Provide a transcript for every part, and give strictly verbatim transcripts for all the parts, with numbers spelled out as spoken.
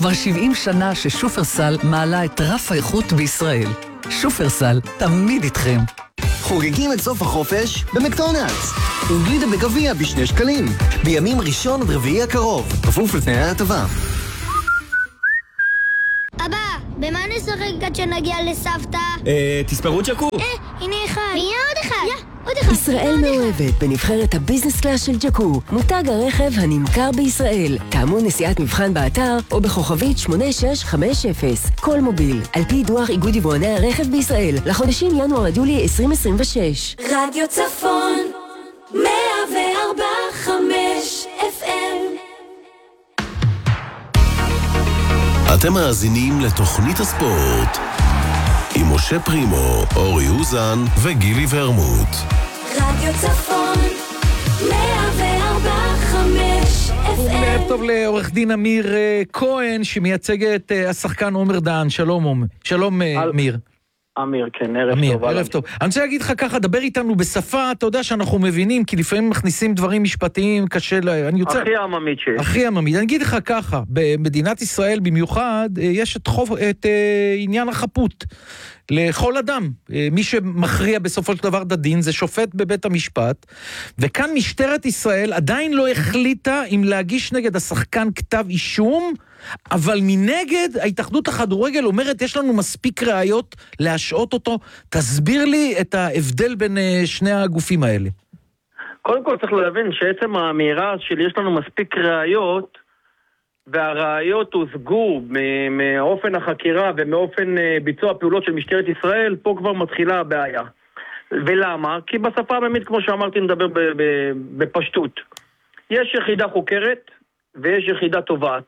כבר שבעים שנה ששופרסל מעלה את רף האיכות בישראל. שופרסל, תמיד איתכם. חוגגים את סוף החופש במקדונלדס. עם גלידה בגביע בשני שקלים. בימים ראשון עד רביעי הקרוב. כפוף לתנאי ההטבה. אבא, במה נשחק עד שנגיע לסבתא? אה, תספרו ג'קו. אה, הנה אחד. מי עוד אחד? יא, עוד אחד. ישראל מאוהבת בנבחרת הביזנס קלאס של ג'קו. מותג הרכב הנמכר בישראל. טעמו נסיעת מבחן באתר או בכוכבית שמונה שש חמש אפס. כל מוביל, על פי דוח איגוד יבואני הרכב בישראל, לחודשים ינואר עד יולי עשרים עשרים ושש. רדיו צפון, מאה וארבע חמש אף אם. אתם מאזינים לתוכנית הספורט עם משה פרימו, אורי אוזן וגילי ורמוט. רדיו צפון, מאה וארבע חמש אף אם. וערב טוב לעורך דין אמיר כהן שמייצג את השחקן עומר דהן. שלום עומר. שלום אמיר. אמיר, כן, ערב אמיר, טוב. ערב טוב. אני רוצה להגיד לך ככה, דבר איתנו בשפה, אתה יודע שאנחנו מבינים, כי לפעמים מכניסים דברים משפטיים, קשה לה... אני רוצה... הכי עממית שיש. הכי עממית. אני אגיד לך ככה, במדינת ישראל במיוחד, יש את, חוב, את uh, עניין החפות. לכל אדם. מי שמכריע בסופו של דבר דדין זה שופט בבית המשפט, וכאן משטרת ישראל עדיין לא החליטה אם להגיש נגד השחקן כתב אישום, אבל מנגד ההתאחדות הכדורגל אומרת יש לנו מספיק ראיות להשעות אותו. תסביר לי את ההבדל בין שני הגופים האלה. קודם כל צריך להבין שעצם האמירה של יש לנו מספיק ראיות, והראיות הושגו מאופן החקירה ומאופן ביצוע הפעולות של משטרת ישראל, פה כבר מתחילה הבעיה. ולמה? כי בשפה העממית, כמו שאמרתי, נדבר בפשטות. יש יחידה חוקרת ויש יחידה תובעת.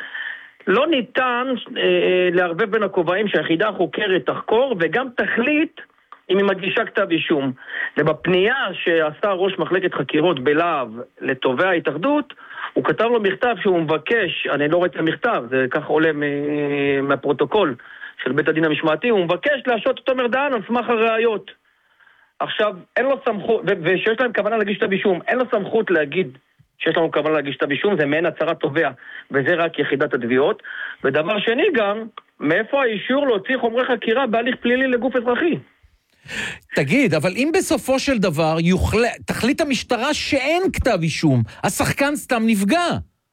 לא ניתן אה, לערבב בין הכובעים שהיחידה החוקרת תחקור וגם תחליט אם היא מגישה כתב אישום. ובפנייה שעשה ראש מחלקת חקירות בלהב לתובע ההתאחדות, הוא כתב לו מכתב שהוא מבקש, אני לא רואה את המכתב, זה כך עולה מהפרוטוקול של בית הדין המשמעתי, הוא מבקש להשעות את עומר דהן על סמך הראיות. עכשיו, אין לו סמכות, ושיש להם כוונה להגיש כתב אישום, אין לו סמכות להגיד שיש לנו כוונה להגיש כתב אישום, זה מעין הצהרת תובע, וזה רק יחידת התביעות. ודבר שני גם, מאיפה האישור להוציא חומרי חקירה בהליך פלילי לגוף אזרחי? תגיד, אבל אם בסופו של דבר יוכל... תחליט המשטרה שאין כתב אישום, השחקן סתם נפגע.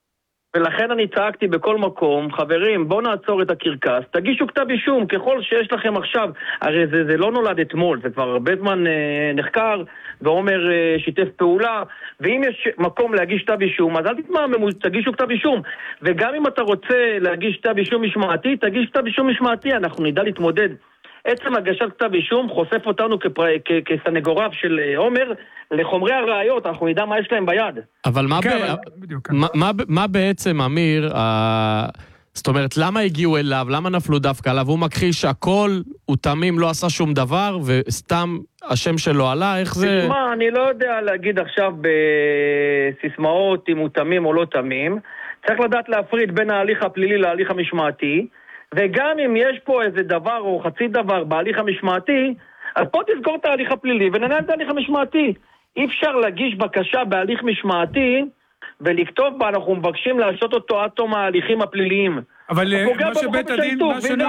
ולכן אני צעקתי בכל מקום, חברים, בואו נעצור את הקרקס, תגישו כתב אישום, ככל שיש לכם עכשיו, הרי זה, זה לא נולד אתמול, זה כבר הרבה זמן אה, נחקר, ועומר אה, שיתף פעולה, ואם יש מקום להגיש כתב אישום, אז אל תתמהמו, תגישו כתב אישום, וגם אם אתה רוצה להגיש כתב אישום משמעתי, תגיש כתב אישום משמעתי, אנחנו נדע להתמודד. עצם הגשת כתב אישום חושף אותנו כפר... כ... כסנגוריו של עומר לחומרי הראיות, אנחנו נדע מה יש להם ביד. אבל מה, כן, ב... אבל... מה, מה, מה בעצם, אמיר, ה... זאת אומרת, למה הגיעו אליו, למה נפלו דווקא עליו? הוא מכחיש שהכל, הוא תמים, לא עשה שום דבר, וסתם השם שלו עלה, איך זה... תשמע, אני לא יודע להגיד עכשיו בסיסמאות אם הוא תמים או לא תמים, צריך לדעת להפריד בין ההליך הפלילי להליך המשמעתי, וגם אם יש פה איזה דבר או חצי דבר בהליך המשמעתי, אז פה תסגור את ההליך הפלילי וננהל את ההליך המשמעתי. אי אפשר להגיש בקשה בהליך משמעתי ולכתוב בה, אנחנו מבקשים להשעות אותו עד תום ההליכים הפליליים. אבל מה שבית הדין,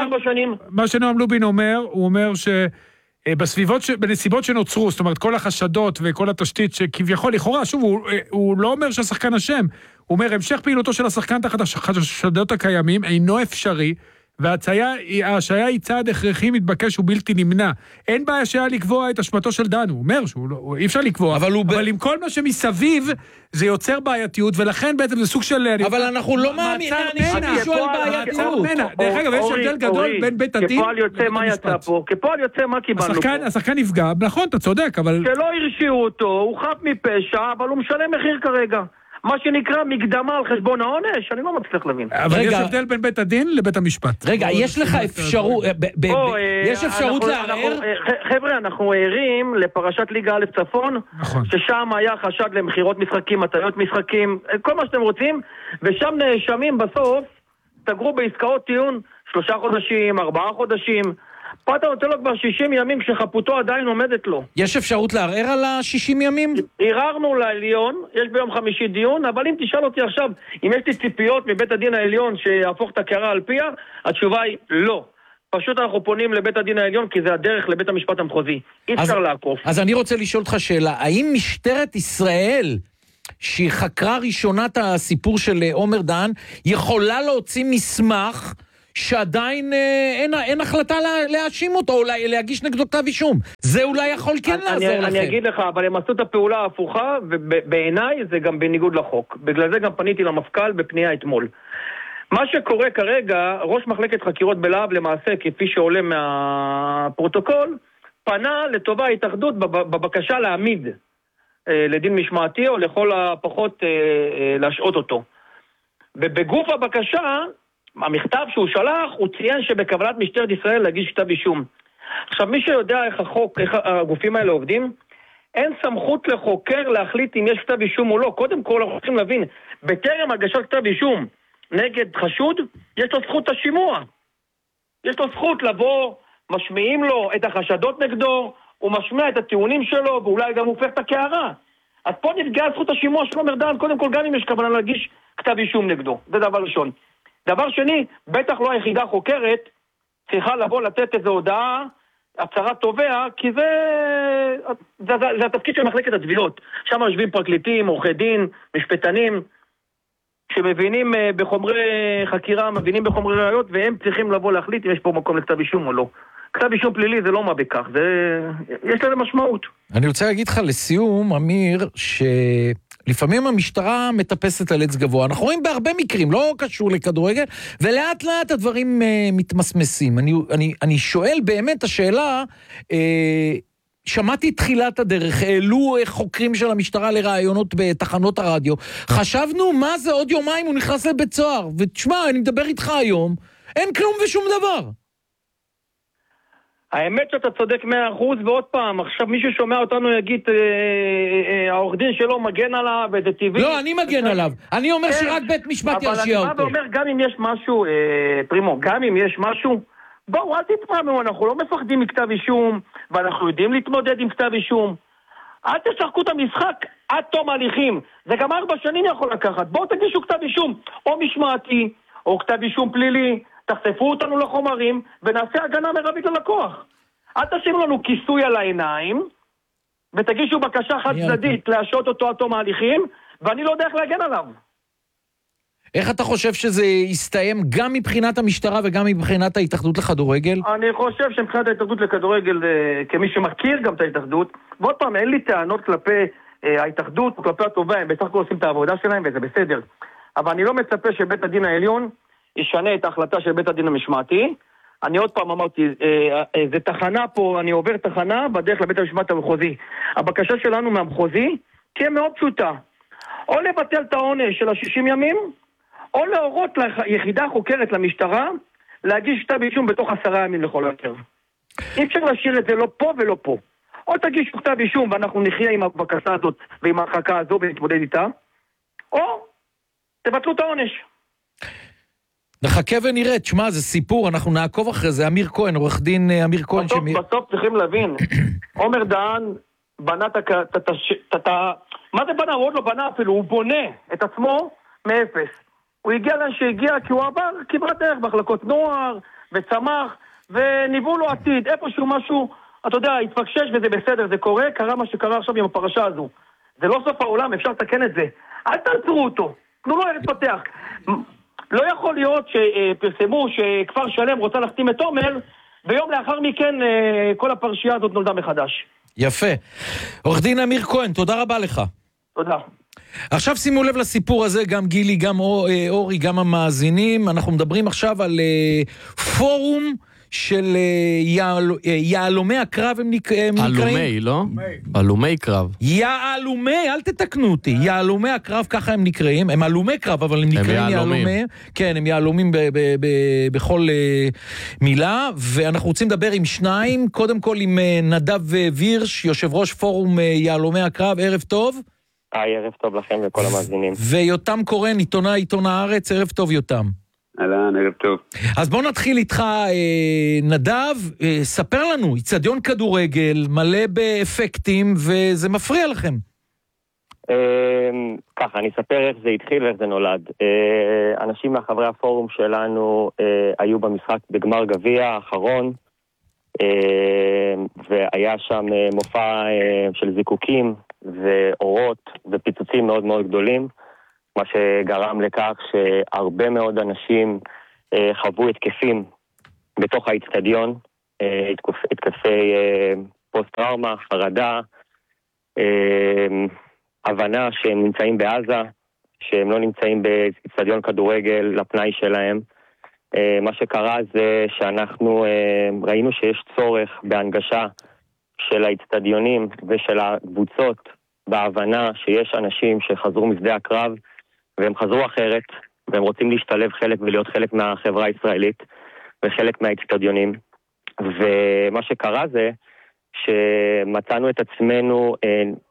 מה שנועם לובין אומר, הוא אומר שבסביבות, בנסיבות שנוצרו, זאת אומרת כל החשדות וכל התשתית שכביכול לכאורה, שוב, הוא, הוא לא אומר שהשחקן אשם, הוא אומר המשך פעילותו של השחקן תחת החשדות הקיימים אינו אפשרי, וההשעיה היא צעד הכרחי מתבקש ובלתי נמנע. אין בעיה שהיה לקבוע את אשמתו של דן, הוא אומר שאי אפשר לקבוע, אבל, אבל עם כל מה שמסביב זה יוצר בעייתיות, ולכן בעצם זה סוג של... אבל אנחנו לא מאמינים, אני שואל בעייתיות. דרך אגב, יש הבדל גדול בין בית הדין... כפועל יוצא מה יצא פה, כפועל יוצא מה קיבלנו פה. השחקן נפגע, נכון, אתה צודק, אבל... שלא הרשיעו אותו, הוא חף מפשע, אבל הוא משלם מחיר כרגע. מה שנקרא מקדמה על חשבון העונש, אני לא מצליח להבין. אבל יש הבדל בין בית הדין לבית המשפט. רגע, יש לך אפשרות, יש אפשרות לערער? חבר'ה, אנחנו ערים לפרשת ליגה א' צפון, ששם היה חשד למחירות משחקים, מטעיות משחקים, כל מה שאתם רוצים, ושם נאשמים בסוף, תגרו בעסקאות טיעון שלושה חודשים, ארבעה חודשים. אתה נותן לו כבר שישים ימים כשחפותו עדיין עומדת לו. יש אפשרות לערער על ה-שישים ימים? ערערנו לעליון, יש ביום חמישי דיון, אבל אם תשאל אותי עכשיו, אם יש לי ציפיות מבית הדין העליון שיהפוך את הקערה על פיה, התשובה היא לא. פשוט אנחנו פונים לבית הדין העליון, כי זה הדרך לבית המשפט המחוזי. אי אפשר לעקוף. אז אני רוצה לשאול אותך שאלה, האם משטרת ישראל, שהיא חקרה ראשונה את הסיפור של עומר דהן, יכולה להוציא מסמך שעדיין אה, אין, אין החלטה לה, להאשים אותו, או לה, להגיש נגדו כתב אישום? זה אולי יכול כן אני, לעזור אני, לכם. אני אגיד לך, אבל הם עשו את הפעולה ההפוכה, ובעיניי זה גם בניגוד לחוק. בגלל זה גם פניתי למפכ"ל בפנייה אתמול. מה שקורה כרגע, ראש מחלקת חקירות בלהב למעשה, כפי שעולה מהפרוטוקול, פנה לטובה ההתאחדות בבקשה להעמיד אה, לדין משמעתי, או לכל הפחות אה, אה, להשעות אותו. ובגוף הבקשה, המכתב שהוא שלח, הוא ציין שבכוונת משטרת ישראל להגיש כתב אישום. עכשיו, מי שיודע איך החוק, איך הגופים האלה עובדים, אין סמכות לחוקר להחליט אם יש כתב אישום או לא. קודם כל, אנחנו צריכים להבין, בטרם הגשת כתב אישום נגד חשוד, יש לו זכות השימוע. יש לו זכות לבוא, משמיעים לו את החשדות נגדו, הוא משמיע את הטיעונים שלו, ואולי גם הופך את הקערה. אז פה נפגע זכות השימוע של עומר דהן, קודם כל גם אם יש כוונה להגיש כתב אישום נגדו. זה דבר ראשון. דבר שני, בטח לא היחידה חוקרת צריכה לבוא לתת איזו הודעה, הצהרת תובע, כי זה, זה, זה, זה התפקיד של מחלקת התביעות. שם יושבים פרקליטים, עורכי דין, משפטנים, שמבינים בחומרי חקירה, מבינים בחומרי ראיות, והם צריכים לבוא להחליט אם יש פה מקום לכתב אישום או לא. כתב אישום פלילי זה לא מה בכך, זה, יש לזה משמעות. אני רוצה להגיד לך לסיום, אמיר, שלפעמים המשטרה מטפסת על עץ גבוה. אנחנו רואים בהרבה מקרים, לא קשור לכדורגל, ולאט לאט הדברים uh, מתמסמסים. אני, אני, אני שואל באמת השאלה, uh, שמעתי תחילת הדרך, העלו חוקרים של המשטרה לרעיונות בתחנות הרדיו, חשבנו מה זה עוד יומיים הוא נכנס לבית סוהר, ותשמע, אני מדבר איתך היום, אין כלום ושום דבר. האמת שאתה צודק מאה אחוז, ועוד פעם, עכשיו מישהו שומע אותנו יגיד, אה, אה, העורך דין שלו מגן עליו, וזה טבעי. לא, אני מגן עליו. אני אומר שרק בית משפט ירשיע אותו. אבל אני בא ואומר, גם אם יש משהו, אה, פרימו, גם אם יש משהו, בואו, אל תתפעמו, אנחנו לא מפחדים מכתב אישום, ואנחנו יודעים להתמודד עם כתב אישום. אל תשחקו את המשחק עד תום ההליכים. זה גם ארבע שנים יכול לקחת. בואו תגישו כתב אישום, או משמעתי, או כתב אישום פלילי. תחשפו אותנו לחומרים, ונעשה הגנה מרבית ללקוח. אל תשימו לנו כיסוי על העיניים, ותגישו בקשה חד צדדית להשעות אותו עד תום ההליכים, ואני לא יודע איך להגן עליו. איך אתה חושב שזה יסתיים גם מבחינת המשטרה וגם מבחינת ההתאחדות לכדורגל? אני חושב שמבחינת ההתאחדות לכדורגל, כמי שמכיר גם את ההתאחדות, ועוד פעם, אין לי טענות כלפי ההתאחדות או כלפי התובע, הם בסך הכל עושים את העבודה שלהם וזה בסדר. אבל אני לא מצפה שבית הדין העליון ישנה את ההחלטה של בית הדין המשמעתי. אני עוד פעם אמרתי, זה תחנה פה, אני עובר תחנה בדרך לבית המשפט המחוזי. הבקשה שלנו מהמחוזי תהיה מאוד פשוטה. או לבטל את העונש של ה-שישים ימים, או להורות ליחידה חוקרת למשטרה להגיש כתב אישום בתוך עשרה ימים לכל היותר. אי אפשר להשאיר את זה לא פה ולא פה. או תגישו כתב אישום ואנחנו נחיה עם הבקשה הזאת ועם ההרחקה הזו ונתמודד איתה, או תבטלו את העונש. נחכה ונראה, תשמע, זה סיפור, אנחנו נעקוב אחרי זה, אמיר כהן, עורך דין אמיר כהן. בסוף, שמיר... בסוף צריכים להבין, עומר דהן בנה את ה... מה זה בנה? הוא עוד לא בנה אפילו, הוא בונה את עצמו מאפס. הוא הגיע לאן שהגיע כי הוא עבר כברת דרך בהחלקות נוער וצמח, וניבאו לו עתיד, איפשהו משהו, אתה יודע, התפקשש וזה בסדר, זה קורה, קרה מה שקרה עכשיו עם הפרשה הזו. זה לא סוף העולם, אפשר לתקן את זה. אל תעצרו אותו, תנו לו להתפתח. לא יכול להיות שפרסמו שכפר שלם רוצה להחתים את עומר, ויום לאחר מכן כל הפרשייה הזאת נולדה מחדש. יפה. עורך דין אמיר כהן, תודה רבה לך. תודה. עכשיו שימו לב לסיפור הזה, גם גילי, גם אורי, גם המאזינים. אנחנו מדברים עכשיו על פורום של יעלומי הקרב, הם נקראים. אלומי, לא? אלומי קרב. יעלומי, אל תתקנו אותי. יעלומי הקרב, ככה הם נקראים. הם אלומי קרב, אבל הם נקראים יעלומי. כן, הם יעלומים בכל מילה. ואנחנו רוצים לדבר עם שניים. קודם כל עם נדב וירש, יושב ראש פורום יעלומי הקרב. ערב טוב. היי, ערב טוב לכם וכל המאזינים. ויותם קורן, עיתונאי עיתון הארץ. ערב טוב, יותם. אהלן, ערב טוב. אז בוא נתחיל איתך, נדב, ספר לנו, אצטדיון כדורגל מלא באפקטים וזה מפריע לכם. ככה, אני אספר איך זה התחיל ואיך זה נולד. אנשים מהחברי הפורום שלנו היו במשחק בגמר גביע האחרון, והיה שם מופע של זיקוקים ואורות ופיצוצים מאוד מאוד גדולים, מה שגרם לכך שהרבה מאוד אנשים חוו התקפים בתוך האצטדיון, התקפי פוסט-טראומה, חרדה, הבנה שהם נמצאים בעזה, שהם לא נמצאים באצטדיון כדורגל לפנאי שלהם. מה שקרה זה שאנחנו ראינו שיש צורך בהנגשה של האצטדיונים ושל הקבוצות, בהבנה שיש אנשים שחזרו משדה הקרב והם חזרו אחרת, והם רוצים להשתלב חלק ולהיות חלק מהחברה הישראלית וחלק מהאצטדיונים. ומה שקרה זה שמצאנו את עצמנו